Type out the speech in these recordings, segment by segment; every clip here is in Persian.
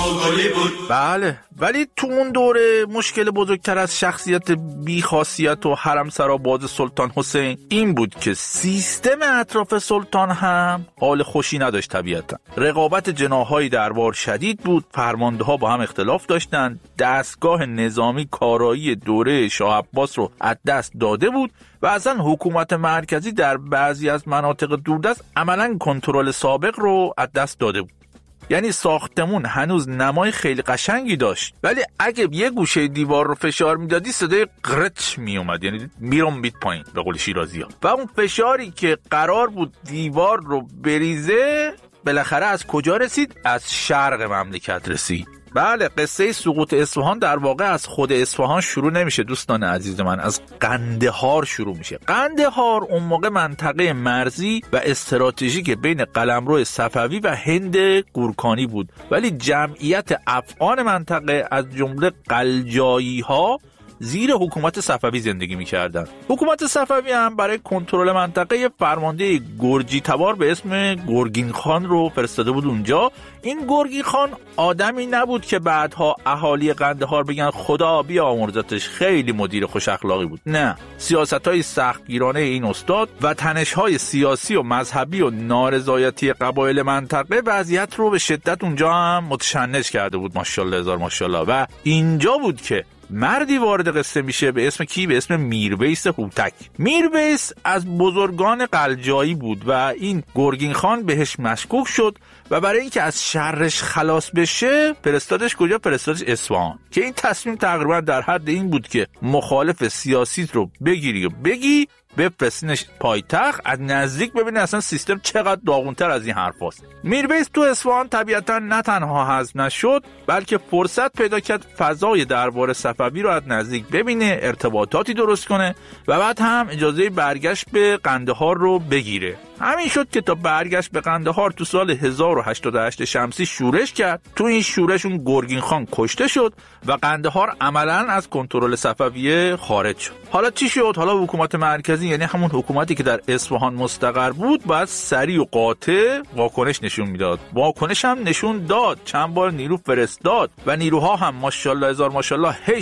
مغولی بود. بله، ولی تو اون دوره مشکل بزرگتر از شخصیت بی‌خاصیت و حرمسراباز سلطان حسین این بود که سیستم اطراف سلطان هم حال خوشی نداشت. طبیعتا رقابت جناح‌های دربار شدید بود، فرمانده‌ها با هم اختلاف داشتند، دستگاه نظامی کارایی دوره شاه عباس رو از دست داده بود و اصلا حکومت مرکزی در بعضی از مناطق دوردست عملاً کنترل سابق رو از دست داده بود. یعنی ساختمون هنوز نمای خیلی قشنگی داشت، ولی اگه یه گوشه دیوار رو فشار میدادی صدای قرچ میومد، یعنی میرم بیت پایین به قول شیرازی‌ها. و اون فشاری که قرار بود دیوار رو بریزه بالاخره از کجا رسید؟ از شرق مملکت رسید. بله، قصه سقوط اصفهان در واقع از خود اصفهان شروع نمیشه دوستان عزیز من، از قندهار شروع میشه. قندهار اون موقع منطقه مرزی و استراتژیک بین قلمرو صفوی و هند گورکانی بود، ولی جمعیت افغان منطقه از جمله قلجایی ها زیر حکومت صفوی زندگی می‌کردن. حکومت صفوی هم برای کنترل منطقه فرمانده گرجی تبار به اسم گرگین خان رو فرستاده بود اونجا. این گرگین خان آدمی نبود که بعدها اهالی قندهار بگن خدا بیامرزتش، خیلی مدیر خوش اخلاقی بود. نه، سیاست‌های سختگیرانه این استاد و تنش‌های سیاسی و مذهبی و نارضایتی قبایل منطقه وضعیت رو به شدت اونجا هم متشنج کرده بود. ماشاءالله هزار ماشاءالله. و اینجا بود که مردی وارد قصه میشه به اسم کی؟ به اسم میرویس هوتک. میرویس از بزرگان قلجایی بود و این گرگین خان بهش مشکوک شد و برای اینکه از شرش خلاص بشه فرستادش کجا؟ فرستادش اصفهان، که این تصمیم تقریبا در حد این بود که مخالف سیاسی رو بگیری و بگی بفرستینش پایتخت، از نزدیک ببینه اصلا سیستم چقدر داغونتر از این حرف هست. میرویس تو اصفهان طبیعتا نه تنها حذف نشد بلکه فرصت پیدا کرد فضای دربار صفوی رو از نزدیک ببینه، ارتباطاتی درست کنه و بعد هم اجازه برگشت به قندهار رو بگیره. همین شد که تا برگشت به قندهار تو سال 1088 شمسی شورش کرد. تو این شورش اون گرگین خان کشته شد و قندهار عملاً از کنترل صفویه خارج شد. حالا چی شد؟ حالا حکومت مرکزی، یعنی همون حکومتی که در اصفهان مستقر بود، باید سریع و قاطع واکنش نشون میداد. واکنش هم نشون داد، چند بار نیرو فرستاد و نیروها هم ماشاءالله هزار ماشاءالله هی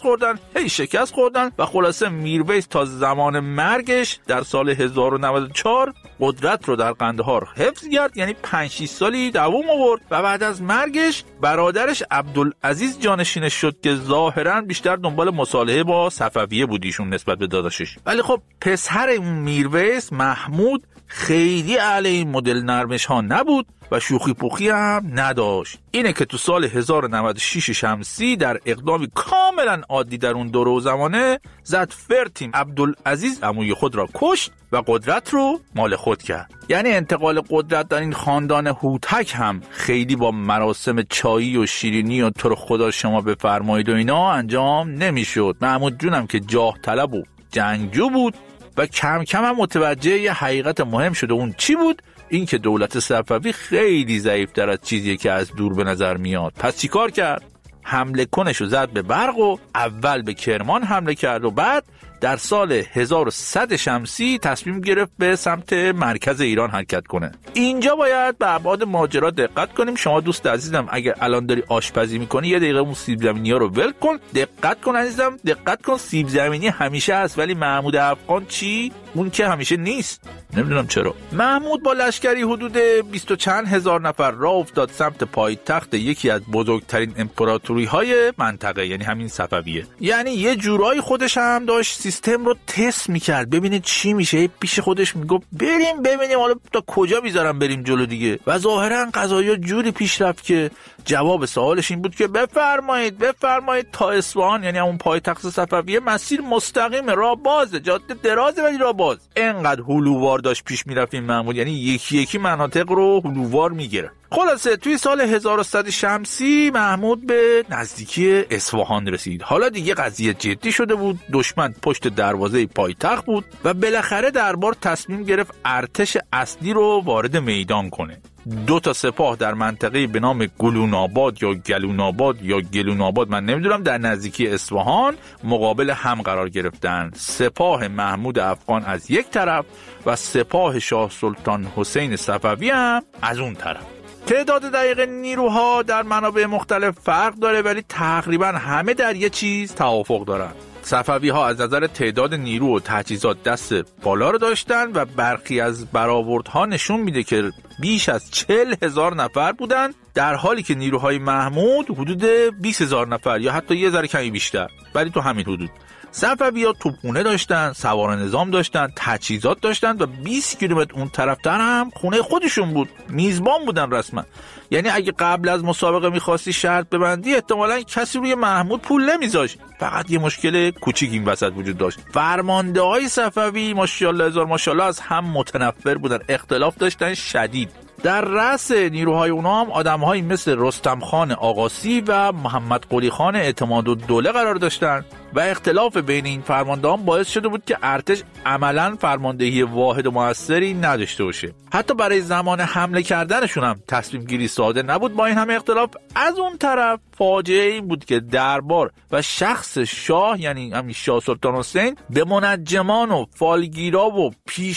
شکست خوردن و خلاصه میرویس تا زمان مرگش در سال 1094 قدرت رو در قندهار حفظ کرد، یعنی 5-6 سالی دوام آورد و بعد از مرگش برادرش عبدالعزیز جانشینش شد که ظاهراً بیشتر دنبال مصالحه با صفویه بود ایشون نسبت به داداشش. ولی خب پسر اون میرویس محمود خیلی علیه این مدل نرمش ها نبود و شوخی پوخی هم نداشت. اینه که تو سال 1096 شمسی در اقدامی کاملا عادی در اون دوره و زمانه زد فرتیم عبدالعزیز عموی خود را کشت و قدرت رو مال خود کرد. یعنی انتقال قدرت در این خاندان هوتک هم خیلی با مراسم چایی و شیرینی و تو رو خدا شما بفرمایید و اینا انجام نمیشد. محمود جونم که جاه طلب و جنگجو بود و کم کم هم متوجه یه حقیقت مهم شده. اون چی بود؟ این که دولت صفوی خیلی ضعیف‌تر از چیزیه که از دور به نظر میاد. پس چیکار کرد؟ حمله کنشو زد به برق و اول به کرمان حمله کرد و بعد در سال 1100 شمسی تصمیم گرفت به سمت مرکز ایران حرکت کنه. اینجا باید به ابعاد ماجرا دقت کنیم. شما دوست عزیزم اگر الان داری آشپزی میکنی یه دقیقه اون سیب زمینی ها رو ول کن، دقت کن عزیزم، دقت کن. سیب زمینی همیشه هست ولی محمود افغان چی؟ اون که همیشه نیست. نمیدونم چرا. محمود با لشکری حدود 20 و چند هزار نفر راه افتاد سمت پایتخت یکی از بزرگترین امپراتوری های منطقه، یعنی همین صفویه. یعنی یه جورایی خودش هم داشت سیستم رو تست میکرد ببینه چی میشه. پیش خودش میگفت بریم ببینیم حالا تا کجا میذارم بریم جلو دیگه. و ظاهرا قضایا جوری پیش رفت که جواب سوالش این بود که بفرمایید تا اصفهان، یعنی اون پایتخت صفویه، مسیر مستقیم، راه بازه، جاده درازه ولی راه باز. انقدر هلووار داشت پیش میرفت این محمود، یعنی یکی یکی مناطق رو هلووار میگیره. خلاصه توی سال 1100 شمسی محمود به نزدیکی اصفهان رسید. حالا دیگه قضیه جدی شده بود، دشمن پشت دروازه پایتخت بود و بالاخره دربار تصمیم گرفت ارتش اصلی رو وارد میدان کنه. 2 سپاه در منطقه به نام گلوناباد یا گلوناباد یا گلوناباد، من نمیدونم، در نزدیکی اصفهان مقابل هم قرار گرفتن. سپاه محمود افغان از یک طرف و سپاه شاه سلطان حسین صفوی هم از اون طرف. تعداد دقیق نیروها در منابع مختلف فرق داره، ولی تقریبا همه در یه چیز توافق دارن. صفوی ها از نظر تعداد نیرو و تجهیزات دست بالا رو داشتن و برخی از برآوردها نشون میده که بیش از 40,000 نفر بودن، در حالی که نیروهای محمود حدود 20,000 نفر یا حتی یه ذره کمی بیشتر، ولی تو همین حدود. صفوی‌ها توپخونه داشتن، سوار نظام داشتن، تجهیزات داشتن و 20 کیلومتر اون طرفتر هم خونه خودشون بود. میزبان بودن رسما. یعنی اگه قبل از مسابقه می‌خواستی شرط ببندی، احتمالاً کسی روی محمود پول نمیذاشت. فقط یه مشکل کوچیک این وسط وجود داشت. فرمانده‌های صفوی ماشاءالله هزار ماشاءالله از هم متنفر بودن، اختلاف داشتن شدید. در رأس نیروهای اونا هم آدم‌هایی مثل رستم خان آقاسی و محمد قلی خان اعتمادالدوله قرار داشتن و اختلاف بین این فرماندهان باعث شده بود که ارتش عملاً فرماندهی واحد و موثری نداشته باشه. حتی برای زمان حمله کردنشون هم تصمیم گیری ساده نبود. با این همه اختلاف، از اون طرف فاجعه این بود که دربار و شخص شاه، یعنی همین شاه سلطان حسین، به منجمان و فالگیرا و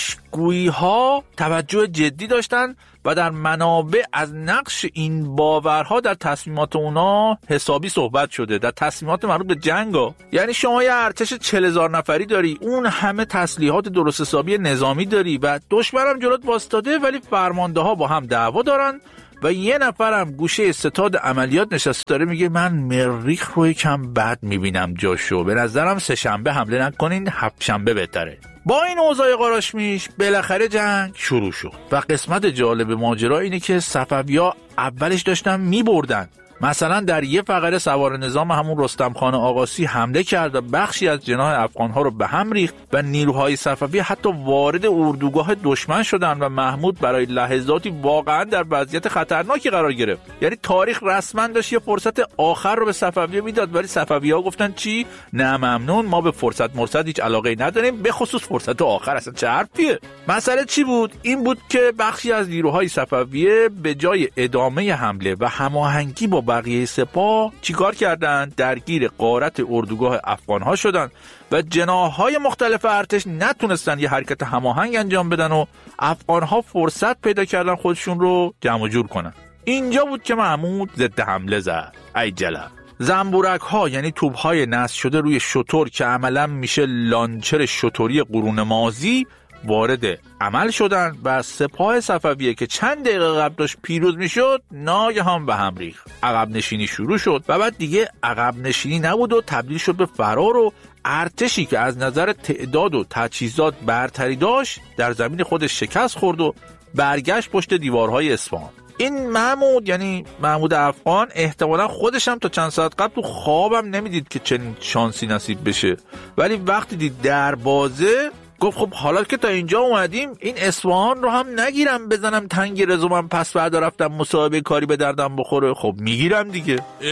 پیشگویی‌ها توجه جدی داشتن و در منابع از نقش این باورها در تصمیمات اونا حسابی صحبت شده، در تصمیمات مربوط به جنگا. یعنی شما یه ارتش 40,000 نفری داری، اون همه تسلیحات درست حسابی نظامی داری و دشمنم جلوت واسطاده، ولی فرمانده ها با هم دعوا دارن و یه نفرم گوشه ستاد عملیات نشسته داره میگه من مریخ رو یکم بد میبینم جاشو، به نظرم سه شنبه حمله نکنین، هفت شنبه بهتره. با این اوضاع قاراشمیش بالاخره جنگ شروع شد و قسمت جالب ماجرا اینه که صفوی‌ها اولش داشتن میبردن. مثلا در یه فقره سوار نظام همون رستم خان آقاسی حمله کرد و بخشی از جناح افغان‌ها رو به هم ریخت و نیروهای صفوی حتی وارد اردوگاه دشمن شدن و محمود برای لحظاتی واقعا در وضعیت خطرناکی قرار گرفت. یعنی تاریخ رسما داشت یه فرصت آخر رو به صفوی میداد، ولی صفوی‌ها گفتن چی؟ نه ممنون، ما به فرصت مرصد هیچ علاقه‌ای نداریم، به خصوص فرصت آخر. اصلا چه حرفیه؟ مسئله چی بود؟ این بود که بخشی از نیروهای صفوی به جای ادامه حمله و هماهنگی با بقیه سپاه چیکار کردن؟ درگیر غارت اردوگاه افغان‌ها شدن و جناح‌های مختلف ارتش نتونستن یه حرکت هماهنگ انجام بدن و افغان‌ها فرصت پیدا کردن خودشون رو جمع جور کنن. اینجا بود که محمود ضد حمله زد. ای جلب. زنبورک‌ها یعنی توپ‌های نصب شده روی شتر که عملاً میشه لانچر شتری قرون ماضی وارد عمل شدن و سپاه صفویه که چند دقیقه قبل داشت پیروز میشد ناگهان به هم ریخت. عقب نشینی شروع شد و بعد دیگه عقب نشینی نبود و تبدیل شد به فرار و ارتشی که از نظر تعداد و تجهیزات برتری داشت در زمین خودش شکست خورد و برگشت پشت دیوارهای اصفهان. این محمود یعنی محمود افغان احتمالا خودش هم تا چند ساعت قبل تو خوابم نمیدید که چنین شانسی نصیب بشه، ولی وقتی دید دروازه گفت خب حالا که تا اینجا اومدیم این اصفهان رو هم نگیرم بزنم تنگ رزومم پس بعد رفتم مصاحبه کاری به دردم بخوره. خب میگیرم دیگه.